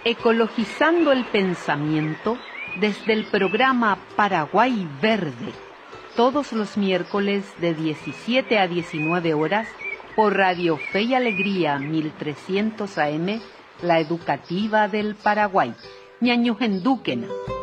Ecologizando el pensamiento desde el programa Paraguay Verde, todos los miércoles de 17 a 19 horas por Radio Fe y Alegría 1300 AM, la educativa del Paraguay. Ñañujenduquena.